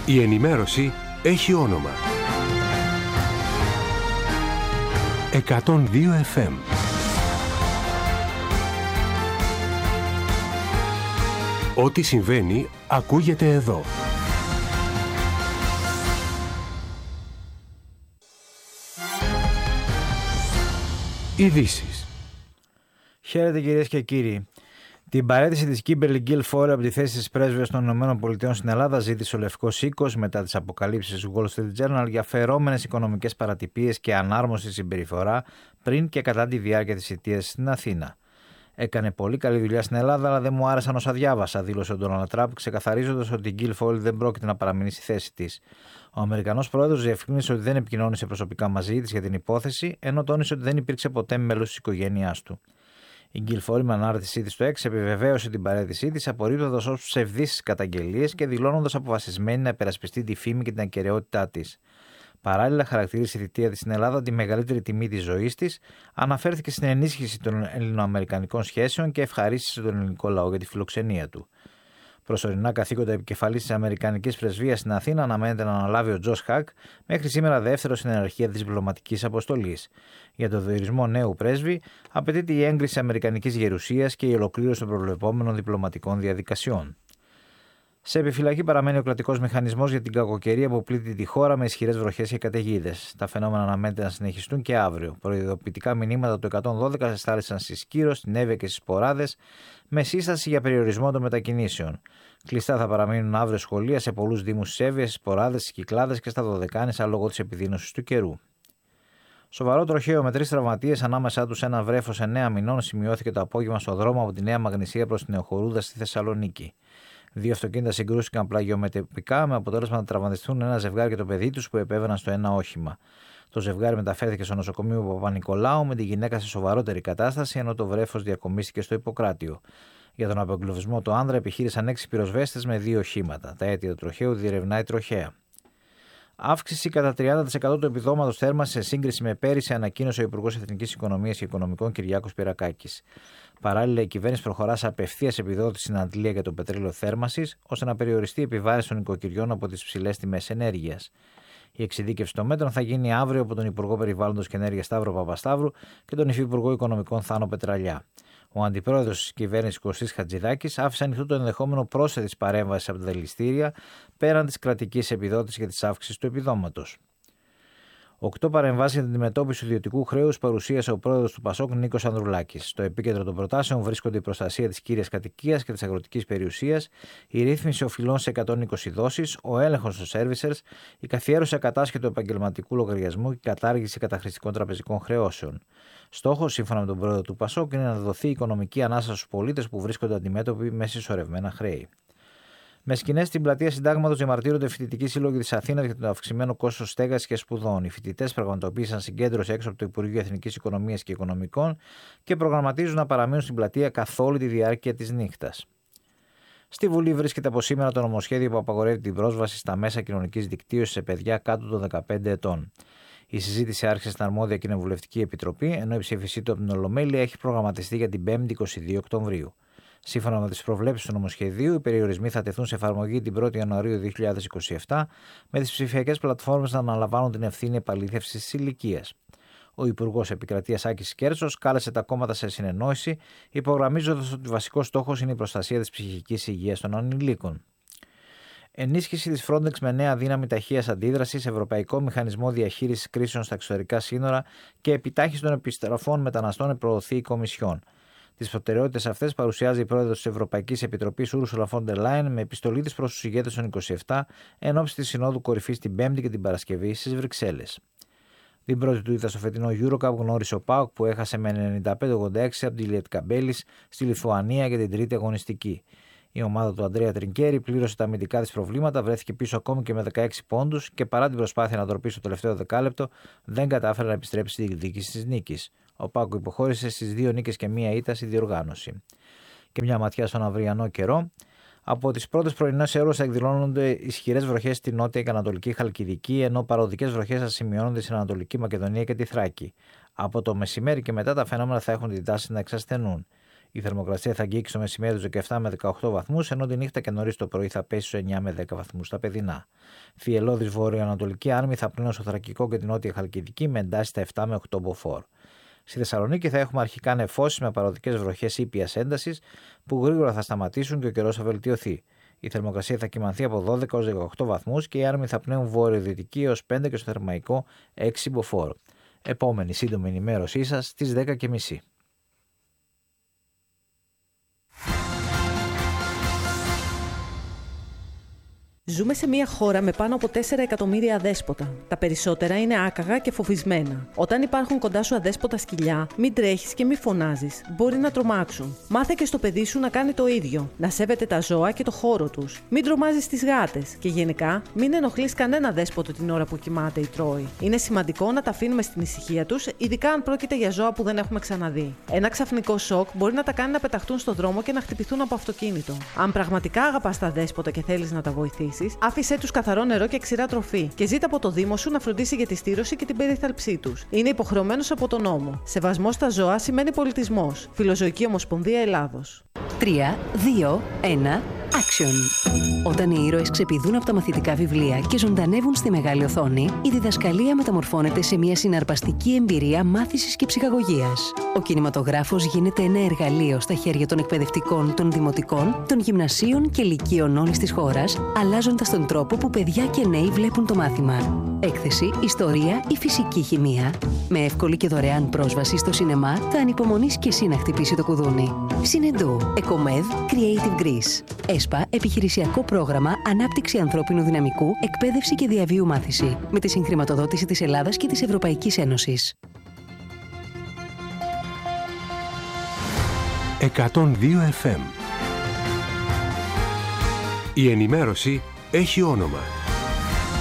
Η ενημέρωση έχει όνομα. 102 FM. Ό,τι συμβαίνει ακούγεται εδώ. Ειδήσεις. Χαίρετε κυρίες και κύριοι. Την παραίτηση της Κίμπερλι Γκίλφορ από τη θέση της πρέσβειας των ΗΠΑ στην Ελλάδα ζήτησε ο Λευκός Οίκος μετά τις αποκαλύψεις του Wall Street Journal για φερόμενες οικονομικές παρατυπίες και ανάρμοστη συμπεριφορά πριν και κατά τη διάρκεια της θητείας στην Αθήνα. Έκανε πολύ καλή δουλειά στην Ελλάδα, αλλά δεν μου άρεσαν όσα διάβασα, δήλωσε ο Ντόναλντ Τραμπ, ξεκαθαρίζοντας ότι η Γκίλφορ δεν πρόκειται να παραμείνει στη θέση της. Ο Αμερικανός πρόεδρος διευκρίνησε ότι δεν επικοινώνησε προσωπικά μαζί της για την υπόθεση, ενώ τόνισε ότι δεν υπήρξε ποτέ μέλος της οικογένειάς του. Η Γκίλφορ, με ανάρτησή της στο X, επιβεβαίωσε την παραίτησή της, απορρίπτοντας ως ψευδείς καταγγελίες και δηλώνοντας αποφασισμένη να υπερασπιστεί τη φήμη και την ακεραιότητά της. Παράλληλα, χαρακτήρισε η θητεία της στην Ελλάδα τη μεγαλύτερη τιμή της ζωής της, αναφέρθηκε στην ενίσχυση των ελληνοαμερικανικών σχέσεων και ευχαρίστησε τον ελληνικό λαό για τη φιλοξενία του. Προσωρινά καθήκοντα επικεφαλής της Αμερικανικής Πρεσβείας στην Αθήνα αναμένεται να αναλάβει ο Τζος Χακ, μέχρι σήμερα δεύτερος στην ιεραρχία της διπλωματικής αποστολής. Για το διορισμό νέου πρέσβη απαιτείται η έγκριση της Αμερικανικής Γερουσίας και η ολοκλήρωση των προβλεπόμενων διπλωματικών διαδικασιών. Σε επιφυλακή παραμένει ο κρατικός μηχανισμός για την κακοκαιρία που πλήττει τη χώρα με ισχυρές βροχές και καταιγίδες. Τα φαινόμενα αναμένεται να συνεχιστούν και αύριο. Προειδοποιητικά μηνύματα του 112 εστάλησαν στη Σκύρο, στην Εύβοια και στις Ποράδες, με σύσταση για περιορισμό των μετακινήσεων. Κλειστά θα παραμείνουν αύριο σχολεία σε πολλούς δήμους της Εύβοιας, στις Ποράδες, στις Κυκλάδες και στα Δωδεκάνησα λόγω της επιδείνωσης του καιρού. Σοβαρό τροχαίο με 3 τραυματίες, ανάμεσά τους ένα βρέφος 9 μηνών, σημειώθηκε το απόγευμα στο δρόμο από τη Νέα Μαγνησία προς την Νεοχορούδα στη Θεσσαλονίκη. 2 αυτοκίνητα συγκρούστηκαν πλαγιομετωπικά, με αποτέλεσμα να τραυματιστούν ένα ζευγάρι και το παιδί τους που επέβαιναν στο ένα όχημα. Το ζευγάρι μεταφέρθηκε στο νοσοκομείο Παπα-Νικολάου με τη γυναίκα σε σοβαρότερη κατάσταση, ενώ το βρέφος διακομίστηκε στο Ιπποκράτιο. Για τον απεγκλωβισμό του άνδρα επιχείρησαν 6 πυροσβέστες με 2 οχήματα. Τα αίτια του τροχαίου διερευνάει τροχαία. Αύξηση κατά 30% του επιδόματος θέρμανσης σε σύγκριση με πέρυσι, ανακοίνωσε ο Υπουργός Εθνικής Οικονομίας και Οικονομικών Κυριάκος Πυρακάκης. Παράλληλα, η κυβέρνηση προχωρά σε απευθείας επιδότηση στην αντλία για το πετρέλαιο θέρμανσης, ώστε να περιοριστεί η επιβάρυνση των οικοκυριών από τις ψηλές τιμές ενέργειας. Η εξειδίκευση των μέτρων θα γίνει αύριο από τον Υπουργό Περιβάλλοντος και Ενέργειας Σταύρο Παπασταύρου και τον Υφυπουργό Οικονομικών Θάνο Πετραλιά. Ο αντιπρόεδρος της κυβέρνησης Κωστής Χατζηδάκης άφησε ανοιχτό το ενδεχόμενο πρόσθετης παρέμβασης από τα δηληστήρια πέραν της κρατικής επιδότησης για τη αύξηση του επιδόματος. 8 παρεμβάσεις για την αντιμετώπιση του ιδιωτικού χρέους παρουσίασε ο πρόεδρος του Πασόκ Νίκος Ανδρουλάκης. Στο επίκεντρο των προτάσεων βρίσκονται η προστασία της κύριας κατοικίας και της αγροτικής περιουσίας, η ρύθμιση οφειλών σε 120 δόσεις, ο έλεγχος στους servicers, η καθιέρωση ακατάσχετου επαγγελματικού λογαριασμού και η κατάργηση καταχρηστικών τραπεζικών χρεώσεων. Στόχος, σύμφωνα με τον πρόεδρο του Πασόκ, είναι να δοθεί οικονομική ανάσα στους πολίτες που βρίσκονται αντιμέτωποι με συσσωρευμένα χρέη. Με σκηνές στην πλατεία Συντάγματος διαμαρτύρονται φοιτητικοί σύλλογοι της Αθήνας για το αυξημένο κόστος στέγασης και σπουδών. Οι φοιτητές πραγματοποίησαν συγκέντρωση έξω από το Υπουργείο Εθνικής Οικονομίας και Οικονομικών και προγραμματίζουν να παραμείνουν στην πλατεία καθ' όλη τη διάρκεια της νύχτας. Στη Βουλή βρίσκεται από σήμερα το νομοσχέδιο που απαγορεύει την πρόσβαση στα μέσα κοινωνικής δικτύωσης σε παιδιά κάτω των 15 ετών. Η συζήτηση άρχισε στην αρμόδια Κοινοβουλευτική Επιτροπή, ενώ η ψήφισή του από την Ολομέλεια έχει προγραμματιστεί για την 5η 22 Οκτωβρίου. Σύμφωνα με τις προβλέψεις του νομοσχεδίου, οι περιορισμοί θα τεθούν σε εφαρμογή την 1η Ιανουαρίου 2027, με τις ψηφιακές πλατφόρμες να αναλαμβάνουν την ευθύνη επαλήθευσης της ηλικίας. Ο Υπουργός Επικρατείας Άκης Κέρτσος κάλεσε τα κόμματα σε συνεννόηση, υπογραμμίζοντας ότι βασικός στόχος είναι η προστασία της ψυχικής υγείας των ανηλίκων. Ενίσχυση της Frontex με νέα δύναμη ταχείας αντίδρασης, ευρωπαϊκό μηχανισμό διαχείρισης κρίσεων στα εξωτερικά σύνορα και επιτάχυνση των επιστροφών μεταναστών προωθεί η Κομισιόν. Τις προτεραιότητες αυτές παρουσιάζει η πρόεδρος της Ευρωπαϊκής Επιτροπής Ursula von der Leyen με επιστολή της προς τους ηγέτες των 27 εν ώψη της Συνόδου Κορυφής την Πέμπτη και την Παρασκευή στις Βρυξέλλες. Την πρώτη του ήττα στο φετινό EuroCup γνώρισε ο ΠΑΟΚ που έχασε με 95-86 από τη Lietkabelis στη Λιθουανία για την τρίτη αγωνιστική. Η ομάδα του Αντρέα Τρινκέρι πλήρωσε τα αμυντικά της προβλήματα, βρέθηκε πίσω ακόμη και με 16 πόντους και παρά την προσπάθεια να τροπήσει το τελευταίο δεκάλεπτο, δεν κατάφερε να επιστρέψει στη διεκδίκηση της νίκης. Ο ΠΑΟΚ υποχώρησε στις 2 νίκες και 1 ήττα στη διοργάνωση. Και μια ματιά στον αυριανό καιρό. Από τις πρώτες πρωινές ώρες θα εκδηλώνονται ισχυρές βροχές στη νότια και ανατολική Χαλκιδική, ενώ παροδικές βροχές θα σημειώνονται στην Ανατολική Μακεδονία και τη Θράκη. Από το μεσημέρι και μετά τα φαινόμενα θα έχουν την τάση να εξασθενούν. Η θερμοκρασία θα αγγίξει στο μεσημέρι τους 17 με 18 βαθμούς, ενώ τη νύχτα και νωρίς το πρωί θα πέσει στους 9 με 10 βαθμούς στα παιδινά. Φιελώδης βορειοανατολική άρμη θα πνέουν στο Θρακικό και την Νότια Χαλκιδική με εντάσεις στα 7 με 8 μποφόρ. Στη Θεσσαλονίκη θα έχουμε αρχικά νεφώσεις με παροδικές βροχές ήπιας έντασης που γρήγορα θα σταματήσουν και ο καιρός θα βελτιωθεί. Η θερμοκρασία θα κυμανθεί από 12 έως 18 βαθμούς και οι άρμοι θα πνέουν βόρειο-δυτική έως 5 και στο Θερμαϊκό 6 μποφόρ. Επόμενη σύντομη ενημέρωσή σας στις 10:30. Ζούμε σε μια χώρα με πάνω από 4 εκατομμύρια αδέσποτα. Τα περισσότερα είναι άκαγα και φοβισμένα. Όταν υπάρχουν κοντά σου αδέσποτα σκυλιά, μην τρέχεις και μην φωνάζεις. Μπορεί να τρομάξουν. Μάθε και στο παιδί σου να κάνει το ίδιο. Να σέβεται τα ζώα και το χώρο τους. Μην τρομάζεις τις γάτες. Και γενικά, μην ενοχλείς κανένα δέσποτο την ώρα που κοιμάται ή τρώει. Είναι σημαντικό να τα αφήνουμε στην ησυχία τους, ειδικά αν πρόκειται για ζώα που δεν έχουμε ξαναδεί. Ένα ξαφνικό σοκ μπορεί να τα κάνει να πεταχτούν στον δρόμο και να χτυπηθούν από αυτοκίνητο. Αν πραγματικά αγαπάς τα δέσποτα και θέλεις να τα βοηθήσεις, άφησέ τους καθαρό νερό και ξηρά τροφή και ζήτα από το Δήμο σου να φροντίσει για τη στήρωση και την περιθάλψή τους. Είναι υποχρεωμένος από τον νόμο. Σεβασμός στα ζώα σημαίνει πολιτισμός. Φιλοζωική Ομοσπονδία Ελλάδος. 3, 2, 1. Action! Όταν οι ήρωες ξεπηδούν από τα μαθητικά βιβλία και ζωντανεύουν στη μεγάλη οθόνη, η διδασκαλία μεταμορφώνεται σε μια συναρπαστική εμπειρία μάθησης και ψυχαγωγίας. Ο κινηματογράφος γίνεται ένα εργαλείο στα χέρια των εκπαιδευτικών, των δημοτικών, των γυμνασίων και λυκείων όλης της χώρας, αλλάζοντας τον τρόπο που παιδιά και νέοι βλέπουν το μάθημα. Έκθεση, ιστορία ή φυσική χημεία. Με εύκολη και δωρεάν πρόσβαση στο σινεμά, θα ανυπομονείς και εσύ να χτυπήσει το κουδούνι. Συνεντού, Εκομέδ, Creative Greece. ΕΣΠΑ, επιχειρησιακό πρόγραμμα Ανάπτυξη ανθρώπινου δυναμικού, εκπαίδευση και διαβίου μάθηση. Με τη συγχρηματοδότηση της Ελλάδας και της Ευρωπαϊκής Ένωσης. 102 FM. Η ενημέρωση έχει όνομα.